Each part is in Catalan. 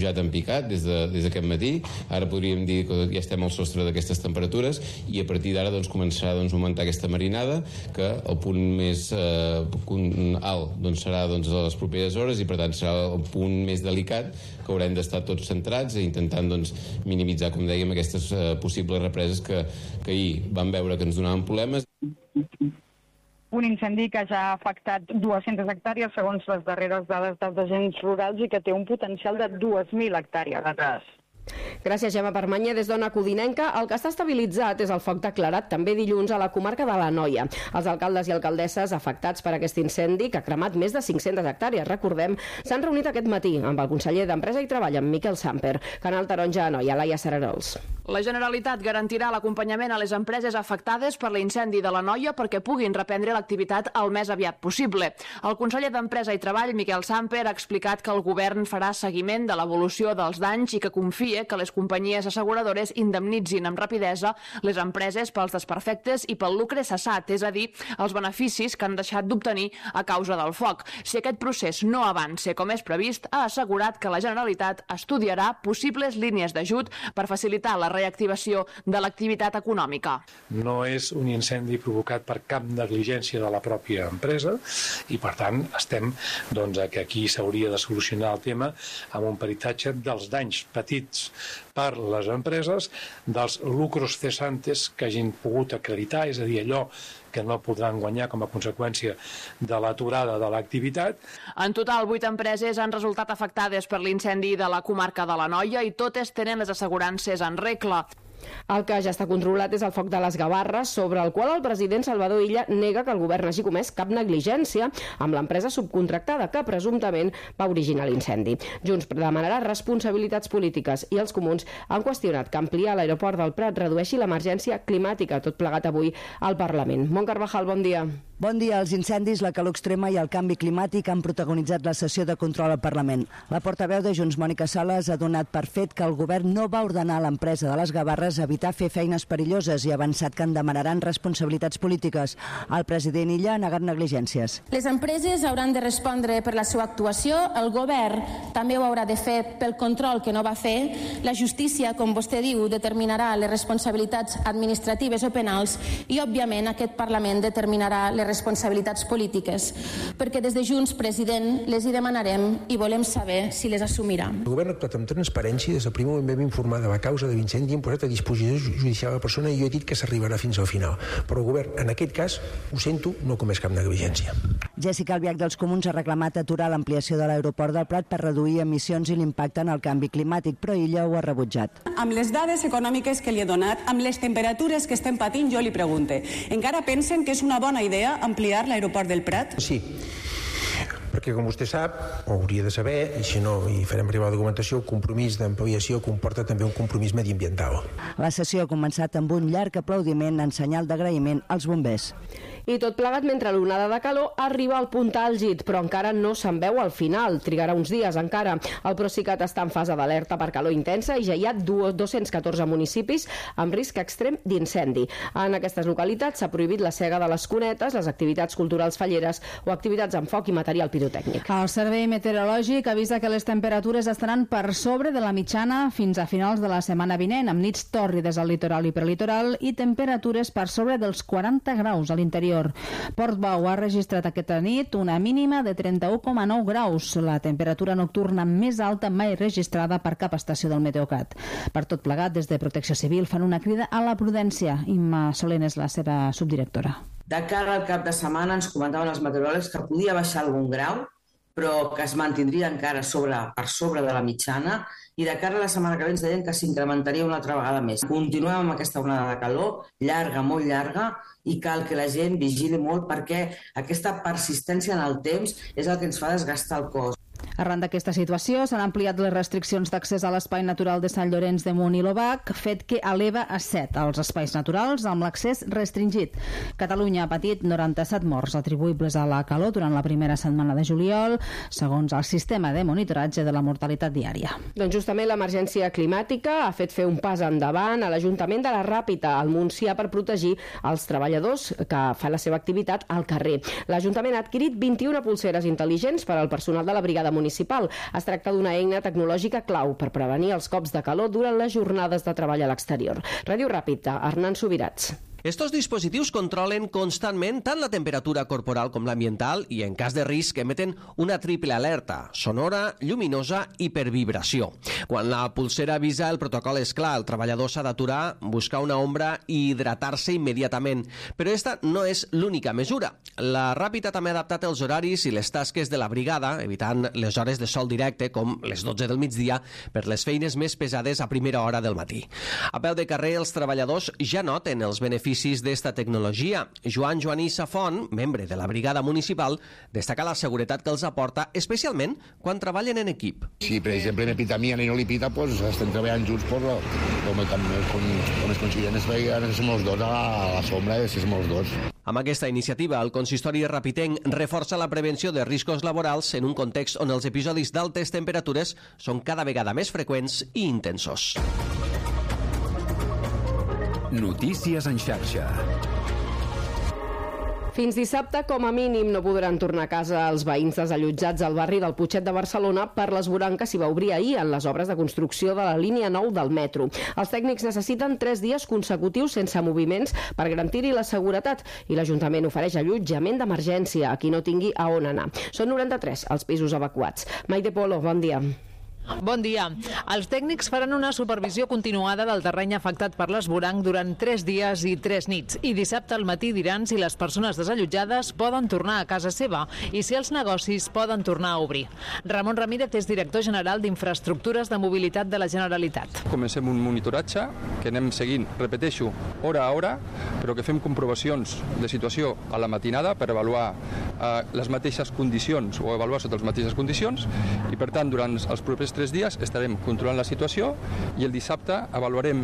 Ja t'han picat des d'aquest matí, ara podríem dir que ja estem al sostre d'aquestes temperatures i a partir d'ara començarà a augmentar aquesta marinada, que el punt més alt serà a les properes hores i per tant serà el punt més delicat que haurem d'estar tots centrats i intentant minimitzar, com dèiem, aquestes possibles represes que ahir vam veure que ens donaven problemes. Un incendi que ja ha afectat 200 hectàrees segons les darreres dades dels agents rurals i que té un potencial de 2.000 hectàrees. Gràcies, Gemma Permanyer. Des d'Ona Codinenca, el que està estabilitzat és el foc declarat també dilluns a la comarca de l'Anoia. Els alcaldes i alcaldesses afectats per aquest incendi, que ha cremat més de 500 hectàrees, recordem, s'han reunit aquest matí amb el conseller d'Empresa i Treball, en Miquel Samper. Canal Taronja, Anoia, Laia Sararols. La Generalitat garantirà l'acompanyament a les empreses afectades per l'incendi de l'Anoia perquè puguin reprendre l'activitat el més aviat possible. El conseller d'Empresa i Treball, Miquel Samper, ha explicat que el govern farà seguiment de l'evolució dels danys i que confia que les companyies asseguradores indemnitzin amb rapidesa les empreses pels desperfectes i pel lucre cessat, és a dir, els beneficis que han deixat d'obtenir a causa del foc. Si aquest procés no avança com és previst, ha assegurat que la Generalitat estudiarà possibles línies d'ajut per facilitar la reactivació de l'activitat econòmica. No és un incendi provocat per cap negligència de la pròpia empresa i, per tant, estem que aquí s'hauria de solucionar el tema amb un peritatge dels danys petits per les empreses, dels lucros cesantes que hagin pogut acreditar, és a dir, allò que no podran guanyar com a conseqüència de l'aturada de l'activitat. En total, 8 empreses han resultat afectades per l'incendi de la comarca de l'Anoia i totes tenen les assegurances en regla. El que ja està controlat és el foc de les Gavarres, sobre el qual el president Salvador Illa nega que el govern hagi comès cap negligència amb l'empresa subcontractada que presumptament va originar l'incendi. Junts demanarà responsabilitats polítiques i els comuns han qüestionat que ampliar l'aeroport del Prat redueixi l'emergència climàtica, tot plegat avui al Parlament. Mont Carvajal, bon dia. Bon dia. Els incendis, la calor extrema i el canvi climàtic han protagonitzat la sessió de control al Parlament. La portaveu de Junts, Mònica Sales, ha donat per fet que el govern no va ordenar a l'empresa de les Gavarres evitar fer feines perilloses i ha avançat que en demanaran responsabilitats polítiques. El president Illa ha negat negligències. Les empreses hauran de respondre per la seva actuació, el govern també ho haurà de fer pel control que no va fer, la justícia, com vostè diu, determinarà les responsabilitats administratives o penals i, òbviament, aquest Parlament determinarà les responsabilitats polítiques, perquè des de Junts, president, les hi demanarem i volem saber si les assumirà. El govern ha actuat amb transparència, des del primer moment vam informar de la causa de l'incendi i hem posat a disposició judicial a la persona i jo he dit que s'arribarà fins al final. Però el govern, en aquest cas, ho sento, no comès cap negligència. Jessica Albiach dels Comuns ha reclamat aturar l'ampliació de l'aeroport del Prat per reduir emissions i l'impacte en el canvi climàtic, però ella ho ha rebutjat. Amb les dades econòmiques que li he donat, amb les temperatures que estem patint, jo li pregunte, encara pensen que és una bona idea ampliar l'aeroport del Prat? Sí, perquè com vostè sap, o hauria de saber, i si no hi farem arribar la documentació, el compromís d'ampliació comporta també un compromís mediambiental. La sessió ha començat amb un llarg aplaudiment en senyal d'agraïment als bombers. I tot plegat mentre l'onada de calor arriba al punt àlgid, però encara no se'n veu al final. Trigarà uns dies encara. El Procicat està en fase d'alerta per calor intensa i ja hi ha 214 municipis amb risc extrem d'incendi. En aquestes localitats s'ha prohibit la sega de les cunetes, les activitats culturals falleres o activitats amb foc i material pirotècnic. El Servei Meteorològic avisa que les temperatures estaran per sobre de la mitjana fins a finals de la setmana vinent, amb nits tòrrides al litoral i prelitoral i temperatures per sobre dels 40 graus a l'interior. Portbou ha registrat aquesta nit una mínima de 31,9 graus, la temperatura nocturna més alta mai registrada per cap estació del Meteocat. Per tot plegat, des de Protecció Civil fan una crida a la prudència. Imma Solent és la seva subdirectora. De cara al cap de setmana ens comentaven els meteoròlegs que podia baixar algun grau, però que es mantindria encara per sobre de la mitjana, i de cara a la setmana que ve ens deien que s'incrementaria una altra vegada més. Continuem amb aquesta onada de calor, llarga, molt llarga, i cal que la gent vigili molt perquè aquesta persistència en el temps és el que ens fa desgastar el cos. Arran d'aquesta situació s'han ampliat les restriccions d'accés a l'espai natural de Sant Llorenç de Munt i l'Obac, fet que eleva a 7 els espais naturals amb l'accés restringit. Catalunya ha patit 97 morts atribuïbles a la calor durant la primera setmana de juliol, segons el sistema de monitoratge de la mortalitat diària. Doncs justament l'emergència climàtica ha fet fer un pas endavant a l'Ajuntament de la Ràpita, al Montsià, per protegir els treballadors que fan la seva activitat al carrer. L'Ajuntament ha adquirit 21 pulseres intel·ligents per al personal de la brigada municipal municipal. Es tracta d'una eina tecnològica clau per prevenir els cops de calor durant les jornades de treball a l'exterior. Ràdio Ràpid, Hernán Subirats. Estos dispositius controlen constantment tant la temperatura corporal com l'ambiental i, en cas de risc, emeten una triple alerta, sonora, lluminosa i per vibració. Quan la pulsera avisa, el protocol és clar. El treballador s'ha d'aturar, buscar una ombra i hidratar-se immediatament. Però esta no és l'única mesura. La Ràpita també ha adaptat els horaris i les tasques de la brigada, evitant les hores de sol directe, com les 12 del migdia, per les feines més pesades a primera hora del matí. A peu de carrer, els treballadors ja noten els beneficis d'esta tecnologia. Joan Joanissa Font, membre de la brigada municipal, destaca la seguretat que els aporta, especialment quan treballen en equip. Si, per exemple, me pita a mi i no li pita, doncs estem treballant junts, com es coincident es veia, som els dos a la sombra, som els dos. Amb aquesta iniciativa, el consistori rapitenc reforça la prevenció de riscos laborals en un context on els episodis d'altes temperatures són cada vegada més freqüents i intensos. Notícies en xarxa. Fins dissabte, com a mínim, no podran tornar a casa els veïns desallotjats al barri del Putxet de Barcelona per l'esvoranc que s'hi va obrir ahir en les obres de construcció de la línia 9 del metro. Els tècnics necessiten 3 dies consecutius sense moviments per garantir-hi la seguretat i l'Ajuntament ofereix allotjament d'emergència a qui no tingui a on anar. Són 93 els pisos evacuats. Maite Polo, bon dia. Bon dia. Els tècnics faran una supervisió continuada del terreny afectat per l'esvoranc durant 3 dies i 3 nits. I dissabte al matí diran si les persones desallotjades poden tornar a casa seva i si els negocis poden tornar a obrir. Ramon Ramírez és director general d'Infraestructures de Mobilitat de la Generalitat. Comencem un monitoratge que anem seguint, repeteixo, hora a hora, però que fem comprovacions de situació a la matinada per avaluar les mateixes condicions o avaluar sota les mateixes condicions i, per tant, durant els propers 3 dies estarem controlant la situació i el dissabte avaluarem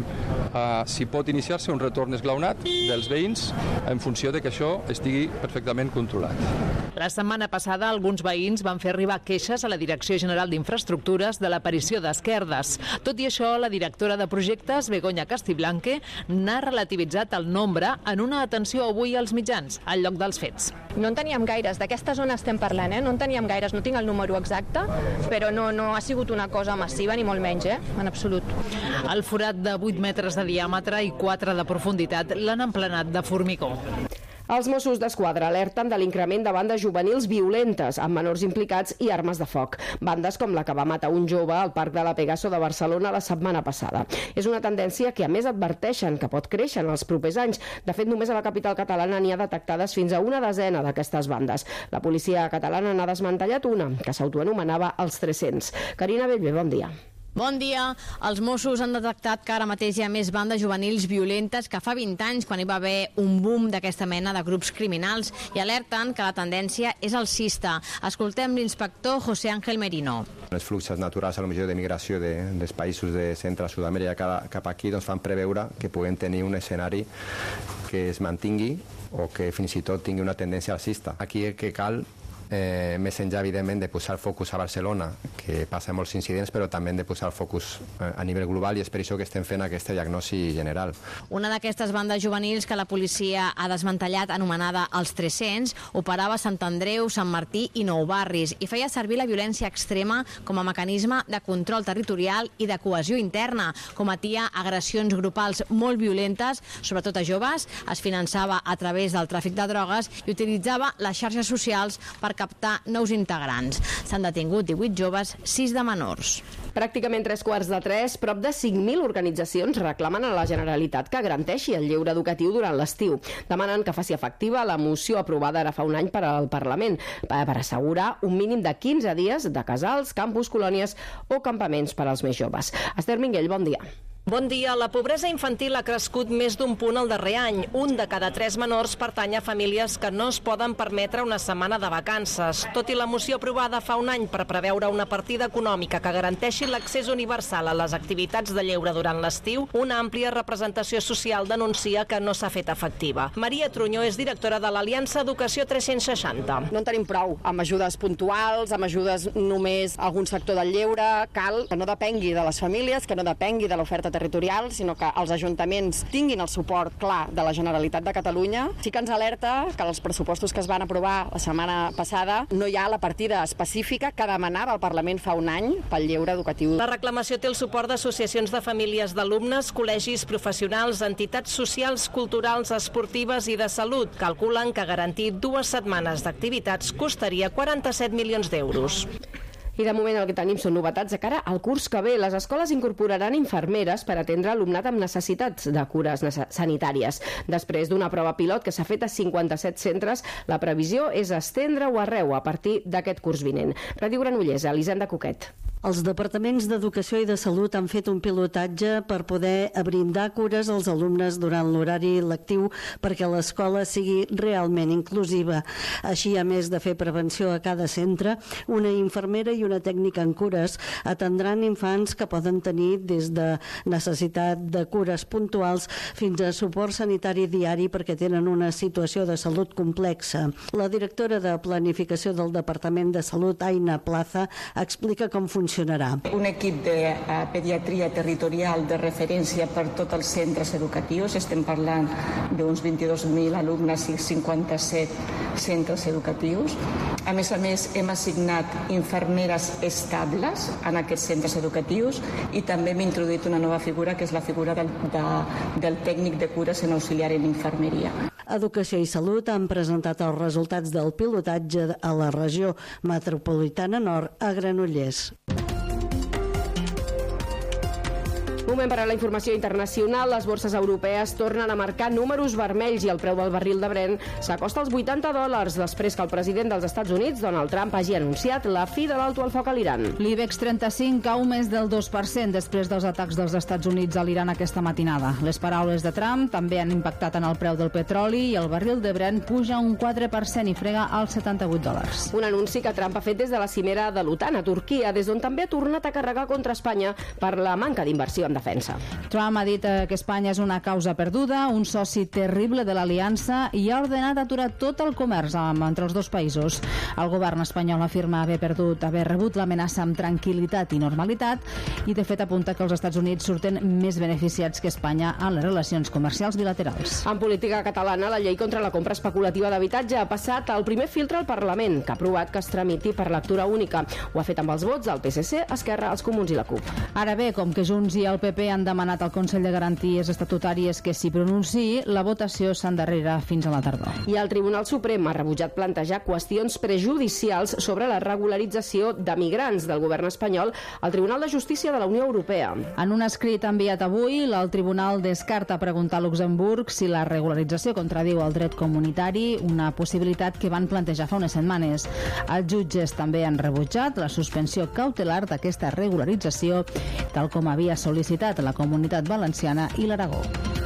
si pot iniciar-se un retorn esglaonat dels veïns en funció de que això estigui perfectament controlat. La setmana passada, alguns veïns van fer arribar queixes a la Direcció General d'Infraestructures de l'aparició d'esquerdes. Tot i això, la directora de projectes, Begoña Castiblanque, n'ha relativitzat el nombre en una atenció avui als mitjans, al lloc dels fets. No en teníem gaires, d'aquesta zona estem parlant, no en teníem gaires, no tinc el número exacte, però no ha sigut una cosa massiva, ni molt menys, en absolut. El forat de 8 metres de diàmetre i 4 de profunditat l'han emplenat de formigó. Els Mossos d'Esquadra alerten de l'increment de bandes juvenils violentes, amb menors implicats i armes de foc. Bandes com la que va matar un jove al Parc de la Pegaso de Barcelona la setmana passada. És una tendència que, a més, adverteixen que pot créixer en els propers anys. De fet, només a la capital catalana n'hi ha detectades fins a una desena d'aquestes bandes. La policia catalana n'ha desmantellat una, que s'autoanomenava els 300. Carina Bellver, bon dia. Bon dia. Els Mossos han detectat que ara mateix hi ha més bandes juvenils violentes que fa 20 anys, quan hi va haver un boom d'aquesta mena de grups criminals, i alerten que la tendència és alcista. Escoltem l'inspector José Ángel Merino. Els fluxos naturals, a lo millor de migració dels països de Centre Sud-amèrica cap aquí, doncs fan preveure que puguem tenir un escenari que es mantingui o que fins i tot tingui una tendència alcista. Aquí el que cal, més enllà, evidentment, de posar focus a Barcelona, que passa molts incidents, però també de posar focus a nivell global, i és per això que estem fent aquesta diagnosi general. Una d'aquestes bandes juvenils que la policia ha desmantellat, anomenada els 300, operava a Sant Andreu, Sant Martí i Nou Barris, i feia servir la violència extrema com a mecanisme de control territorial i de cohesió interna. Cometia agressions grupals molt violentes, sobretot a joves, es finançava a través del tràfic de drogues i utilitzava les xarxes socials per captar nous integrants. S'han detingut 18 joves, 6 de menors. Pràcticament 3:15, prop de 5.000 organitzacions reclamen a la Generalitat que garanteixi el lleure educatiu durant l'estiu. Demanen que faci efectiva la moció aprovada ara fa un any per al Parlament per assegurar un mínim de 15 dies de casals, campus, colònies o campaments per als més joves. Esther Minguell, bon dia. Bon dia. La pobresa infantil ha crescut més d'un punt el darrer any. Un de cada 3 menors pertany a famílies que no es poden permetre una setmana de vacances. Tot i la moció aprovada fa un any per preveure una partida econòmica que garanteixi l'accés universal a les activitats de lleure durant l'estiu, una àmplia representació social denuncia que no s'ha fet efectiva. Maria Trunyó és directora de l'Aliança Educació 360. No en tenim prou amb ajudes puntuals, amb ajudes només a algun sector del lleure. Cal que no depengui de les famílies, que no depengui de l'oferta territorial, sinó que els ajuntaments tinguin el suport clar de la Generalitat de Catalunya. Sí que ens alerta que els pressupostos que es van aprovar la setmana passada no hi ha la partida específica que demanava el Parlament fa un any pel lleure educatiu. La reclamació té el suport d'associacions de famílies d'alumnes, col·legis professionals, entitats socials, culturals, esportives i de salut. Calculen que garantir 2 setmanes d'activitats costaria 47 milions d'euros. I de moment el que tenim són novetats de cara al curs que ve. Les escoles incorporaran infermeres per atendre alumnat amb necessitats de cures sanitàries. Després d'una prova pilot que s'ha fet a 57 centres, la previsió és estendre-ho arreu a partir d'aquest curs vinent. Ràdio Granollers, Elisenda Coquet. Els departaments d'Educació i de Salut han fet un pilotatge per poder brindar cures als alumnes durant l'horari lectiu perquè l'escola sigui realment inclusiva. Així, a més de fer prevenció a cada centre, una infermera i una tècnica en cures atendran infants que poden tenir des de necessitat de cures puntuals fins a suport sanitari diari perquè tenen una situació de salut complexa. La directora de Planificació del Departament de Salut, Aina Plaza, explica com funcionarà. Un equip de pediatria territorial de referència per tots els centres educatius. Estem parlant d'uns 22.000 alumnes i 57 centres educatius. A més, hem assignat infermeres estables en aquests centres educatius i també hem introduït una nova figura, que és la figura del tècnic de cures en auxiliar en infermeria. Educació i Salut han presentat els resultats del pilotatge a la regió metropolitana nord a Granollers. Moment per a la informació internacional. Les borses europees tornen a marcar números vermells i el preu del barril de Brent s'acosta als $80 després que el president dels Estats Units, Donald Trump, hagi anunciat la fi de l'alto al foc a l'Iran. L'IBEX 35 cau més del 2% després dels atacs dels Estats Units a l'Iran aquesta matinada. Les paraules de Trump també han impactat en el preu del petroli i el barril de Brent puja un 4% i frega als $78. Un anunci que Trump ha fet des de la cimera de l'OTAN a Turquia, des d'on també ha tornat a carregar contra Espanya per la manca d'inversió en defensa. Trump ha dit que Espanya és una causa perduda, un soci terrible de l'aliança i ha ordenat aturar tot el comerç entre els dos països. El govern espanyol afirma haver rebut l'amenaça amb tranquil·litat i normalitat i de fet apunta que els Estats Units surten més beneficiats que Espanya en les relacions comercials bilaterals. En política catalana, la llei contra la compra especulativa d'habitatge ha passat al primer filtre al Parlament, que ha aprovat que es tramiti per lectura única. Ho ha fet amb els vots del PSC, Esquerra, els Comuns i la CUP. Ara bé, com que Junts i el PP han demanat al Consell de Garanties Estatutàries que s'hi pronunciï, la votació s'endarrera fins a la tardor. I el Tribunal Suprem ha rebutjat plantejar qüestions prejudicials sobre la regularització de migrants del govern espanyol al Tribunal de Justícia de la Unió Europea. En un escrit enviat avui, el Tribunal descarta preguntar a Luxemburg si la regularització contradiu el dret comunitari, una possibilitat que van plantejar fa unes setmanes. Els jutges també han rebutjat la suspensió cautelar d'aquesta regularització, tal com havia sol·licitat la Comunitat Valenciana i l'Aragó.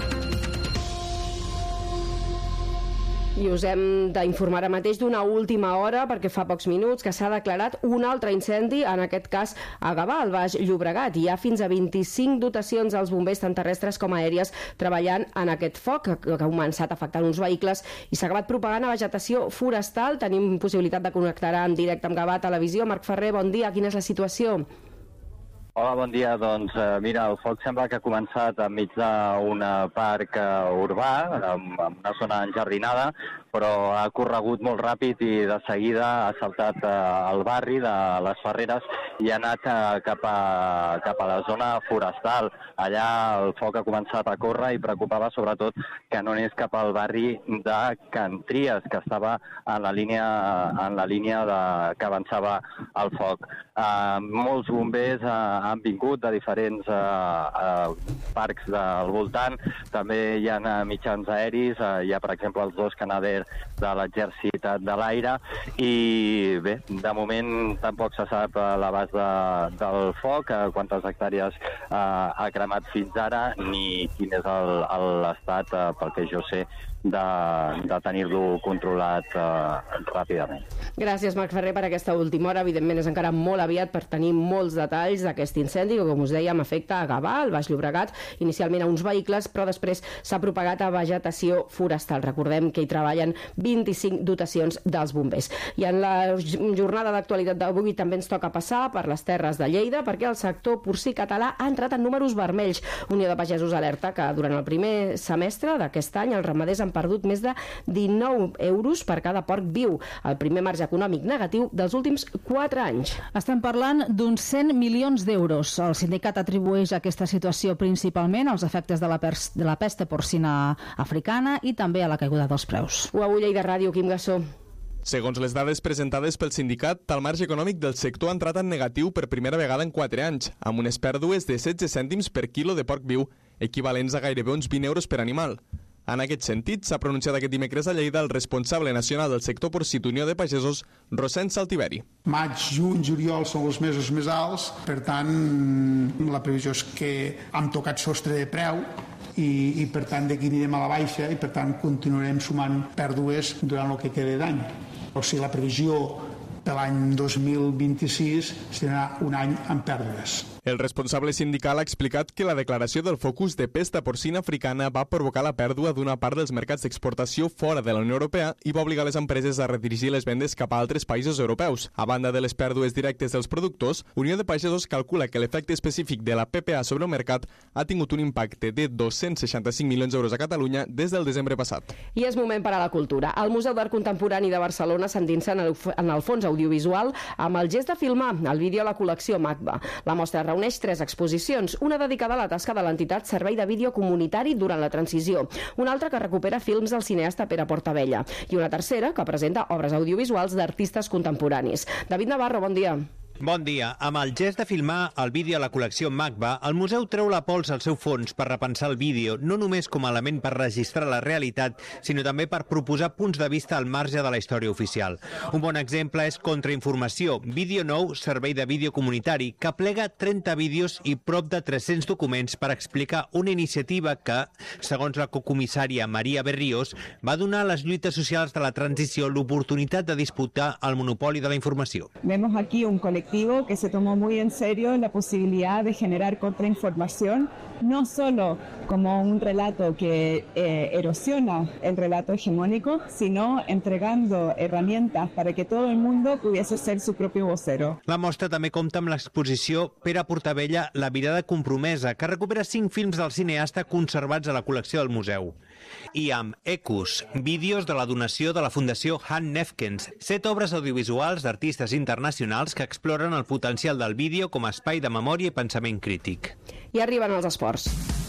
I us hem d'informar ara mateix d'una última hora, perquè fa pocs minuts que s'ha declarat un altre incendi, en aquest cas a Gavà, al Baix Llobregat. Hi ha fins a 25 dotacions als bombers, tant terrestres com aèries, treballant en aquest foc, que ha començat afectant uns vehicles i s'ha acabat propagant a vegetació forestal. Tenim possibilitat de connectar en directe amb Gavà Televisió. Marc Ferrer, bon dia. Quina és la situació? Hola, bon dia. Doncs mira, el foc sembla que ha començat enmig d'un parc urbà, en una zona enjardinada, però ha corregut molt ràpid i de seguida ha saltat al barri de les Ferreres i ha anat cap a la zona forestal. Allà el foc ha començat a córrer i preocupava sobretot que no anés cap al barri de Can Tries, que estava en la línia que avançava el foc. Molts bombers han vingut de diferents parcs del voltant, també hi ha mitjans aeris, hi ha per exemple els 2 Canadair de l'Exèrcit de l'Aire i bé, de moment tampoc se sap l'abast del foc, quantes hectàrees ha cremat fins ara ni quin és l'estat, pel que jo sé, de tenir-lo controlat ràpidament. Gràcies, Marc Ferrer, per aquesta última hora. Evidentment és encara molt aviat per tenir molts detalls d'aquesta aquest incendi, que com us dèiem afecta a Gavà, al Baix Llobregat, inicialment a uns vehicles, però després s'ha propagat a vegetació forestal. Recordem que hi treballen 25 dotacions dels bombers. I en la jornada d'actualitat d'avui també ens toca passar per les Terres de Lleida, perquè el sector porcí català ha entrat en números vermells. Unió de Pagesos alerta que durant el primer semestre d'aquest any els ramaders han perdut més de 19 euros per cada porc viu, el primer marge econòmic negatiu dels últims 4 anys. Estem parlant d'uns 100 milions d'euros. El sindicat atribueix aquesta situació principalment als efectes de la pesta porcina africana i també a la caiguda dels preus. Ho avui Lleida Ràdio, Quim Gassó. Segons les dades presentades pel sindicat, el marge econòmic del sector ha entrat en negatiu per primera vegada en 4 anys, amb unes pèrdues de 16 cèntims per quilo de porc viu, equivalents a gairebé uns 20 euros per animal. En aquest sentit, s'ha pronunciat aquest dimecres a Lleida el responsable nacional del sector porcí d'Unió de Pagesos, Rosens Saltiveri. Maig, juny, juliol són els mesos més alts, per tant, la previsió és que hem tocat sostre de preu i per tant d'aquí anirem a la baixa i per tant continuarem sumant pèrdues durant el que queda d'any. O sigui, la previsió de l'any 2026 serà un any amb pèrdues. El responsable sindical ha explicat que la declaració del focus de pesta porcina africana va provocar la pèrdua d'una part dels mercats d'exportació fora de la Unió Europea i va obligar les empreses a redirigir les vendes cap a altres països europeus. A banda de les pèrdues directes dels productors, Unió de Pagesos calcula que l'efecte específic de la PPA sobre el mercat ha tingut un impacte de 265 milions d'euros a Catalunya des del desembre passat. I és moment per a la cultura. El Museu d'Art Contemporani de Barcelona s'endinsa en el fons audiovisual amb el gest de filmar el vídeo a la col·lecció MACBA. La mostra reuneix 3 exposicions, una dedicada a la tasca de l'entitat Servei de Vídeo Comunitari durant la transició, una altra que recupera films del cineasta Pere Portabella i una tercera que presenta obres audiovisuals d'artistes contemporanis. David Navarro, bon dia. Bon dia. Amb el gest de filmar el vídeo a la col·lecció MACBA, el museu treu la pols al seu fons per repensar el vídeo, no només com a element per registrar la realitat, sinó també per proposar punts de vista al marge de la història oficial. Un bon exemple és Contrainformació, vídeo nou, servei de vídeo comunitari, que plega 30 vídeos i prop de 300 documents per explicar una iniciativa que, segons la cocomissària Maria Berrios, va donar a les lluites socials de la transició l'oportunitat de disputar el monopoli de la informació. Vemos aquí un colectivo que se tomó muy en serio la posibilidad de generar contrainformación, no solo como un relato que erosiona el relato hegemónico, sino entregando herramientas para que todo el mundo pudiese ser su propio vocero. La mostra també compta amb l'exposició Pere Portabella, La mirada compromesa, que recupera 5 films del cineasta conservats a la col·lecció del museu. I amb Ecus, vídeos de la donació de la Fundació Han Nefkens, 7 obres audiovisuals d'artistes internacionals que exploren el potencial del vídeo com a espai de memòria i pensament crític. I arriben els esports.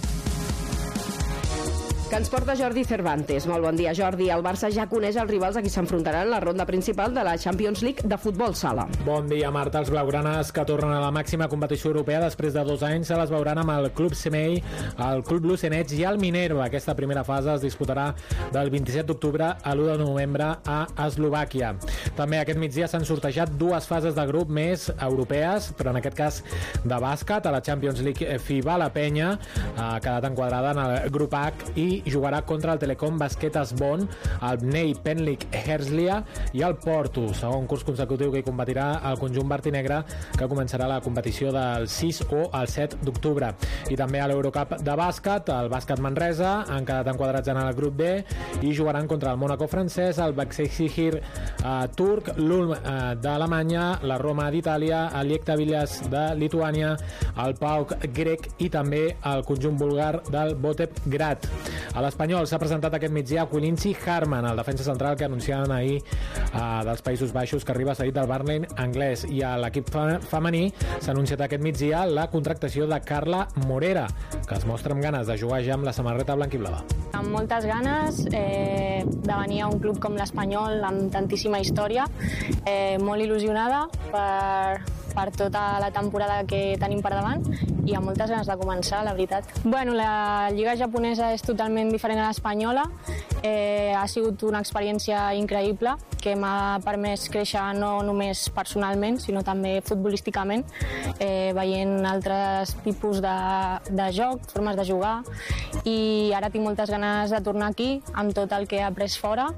Que ens porta Jordi Cervantes. Molt bon dia, Jordi. El Barça ja coneix els rivals a qui s'enfrontaran en la ronda principal de la Champions League de futbol sala. Bon dia, Marta. Els blaugranes que tornen a la màxima competició europea després de 2 anys se les veuran amb el Club Semei, el Club Lucenets i el Minerva. Aquesta primera fase es disputarà del 27 d'octubre a l'1 de novembre a Eslovàquia. També aquest migdia s'han sortejat 2 fases de grup més europees, però en aquest cas de bàsquet. A la Champions League FIBA, la Penya ha quedat enquadrada en el grup H i jugarà contra el Telecom Basquet Esbon, el Bnei Penlik Herzliya i el Porto, segon curs consecutiu que hi competirà el conjunt verd i negre, que començarà la competició del 6 o el 7 d'octubre. I també a l'Eurocup de bàsquet, el Bàsquet Manresa han quedat enquadrats en el grup B i jugaran contra el Mónaco francès, el Başakşehir turc, l'Ulm d'Alemanya, la Roma d'Itàlia, el Liekta Vilnius de Lituània, el PAOK grec i també el conjunt búlgar del Botevgrad. A l'Espanyol s'ha presentat aquest migdia Quilinci Harman, el defensa central que anunciaven ahir dels Països Baixos, que arriba cedit del Burnley anglès. I a l'equip femení s'ha anunciat aquest migdia la contractació de Carla Morera, que es mostra amb ganes de jugar ja amb la samarreta blanquiblava. Amb moltes ganes de venir a un club com l'Espanyol amb tantíssima història, molt il·lusionada per tota la temporada que tenim per davant i amb moltes ganes de començar, la veritat. Bueno, la lliga japonesa és totalment diferent a l'espanyola. Ha sigut una experiència increïble que m'ha permès créixer no només personalment, sinó també futbolísticament, veient altres tipus de joc, formes de jugar, i ara tinc moltes ganes de tornar aquí amb tot el que he après fora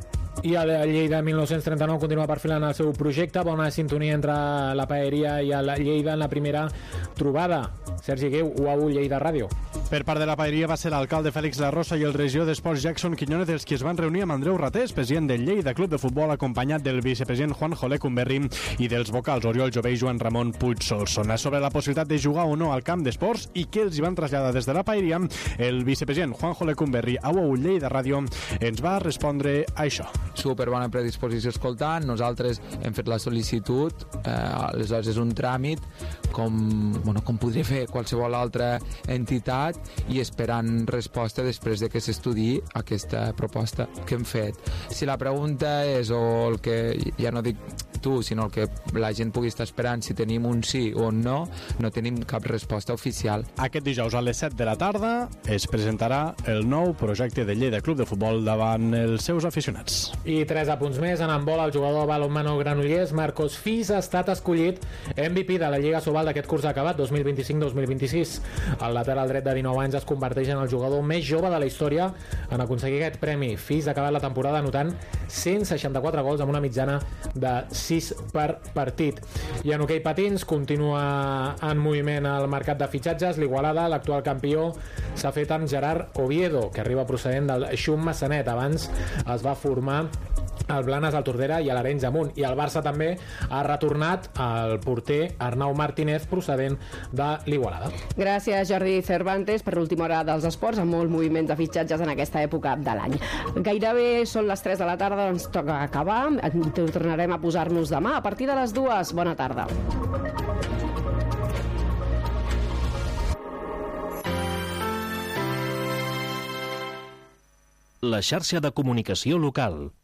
I el Lleida 1939 continua perfilant el seu projecte. Bona sintonia entre la Paeria i el Lleida en la primera trobada. Sergi Gueu, UAU Lleida Ràdio. Per part de la Paeria va ser l'alcalde Fèlix La Rosa i el regidor d'Esports Jackson Quiñones els qui es van reunir amb Andreu Ratés, president del Lleida Club de Futbol, acompanyat del vicepresident Juan Jolé Cumberri i dels vocals Oriol Jové i Joan Ramon Puig Solsona. Sobre la possibilitat de jugar o no al camp d'esports i què els hi van traslladar des de la Paeria, el vicepresident Juan Jolé Cumberri a UAU Lleida Ràdio ens va respondre a això. Superbona predisposició escoltant, nosaltres hem fet la sol·licitud, aleshores és un tràmit com podria fer qualsevol altra entitat i esperant resposta després de que s'estudiï aquesta proposta que hem fet. Si la pregunta és, o el que ja no dic tu, sinó el que la gent pugui estar esperant, si tenim un sí o un no, no tenim cap resposta oficial. Aquest dijous a les 7 de la tarda es presentarà el nou projecte de Lleida Club de Futbol davant els seus aficionats. I 3 apunts més. En handbol, el jugador balonmano granollers Marcos Fis ha estat escollit MVP de la Lliga Sobal d'aquest curs acabat 2025-2026. El lateral dret de 19 anys es converteix en el jugador més jove de la història en aconseguir aquest premi. Fis ha acabat la temporada anotant 164 gols amb una mitjana de 6 per partit. I en hoquei patins continua en moviment el mercat de fitxatges. L'Igualada, l'actual campió, s'ha fet amb Gerard Oviedo, que arriba procedent del Xum Massanet. Abans es va formar el Blanes, el Tordera i l'Arenys Amunt. I el Barça també ha retornat al porter Arnau Martínez, procedent de l'Igualada. Gràcies, Jordi Cervantes, per l'última hora dels esports, amb molt moviment de fitxatges en aquesta època de l'any. Gairebé són les 3 de la tarda, ens toca acabar. Tornarem a posar-nos demà a partir de les 2. Bona tarda. La xarxa de comunicació local.